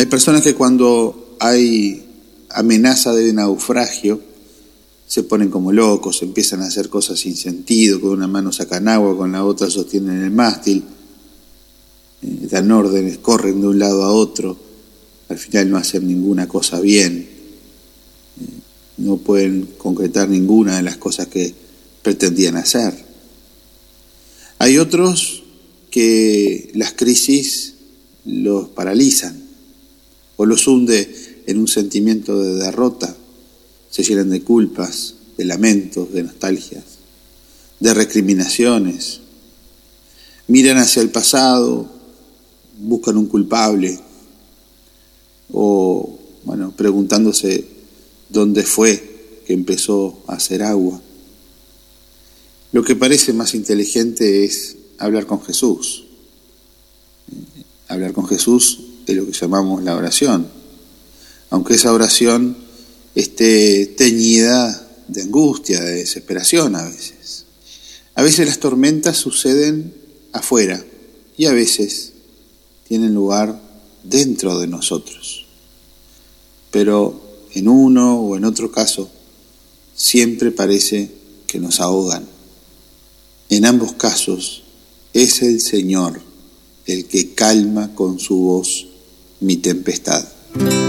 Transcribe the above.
personas que cuando hay amenaza de naufragio se ponen como locos, empiezan a hacer cosas sin sentido, con una mano sacan agua, con la otra sostienen el mástil, dan órdenes, corren de un lado a otro, al final no hacen ninguna cosa bien, no pueden concretar ninguna de las cosas que pretendían hacer. Hay otros que las crisis los paralizan o los hunde en un sentimiento de derrota, se llenan de culpas, de lamentos, de nostalgias, de recriminaciones, miran hacia el pasado, buscan un culpable o, preguntándose dónde fue que empezó a hacer agua. Lo que parece más inteligente es hablar con Jesús. Hablar con Jesús es lo que llamamos la oración, aunque esa oración esté teñida de angustia, de desesperación a veces. A veces las tormentas suceden afuera y a veces tienen lugar dentro de nosotros. Pero en uno o en otro caso, siempre parece que nos ahogan. En ambos casos, es el Señor el que calma con su voz mi tempestad.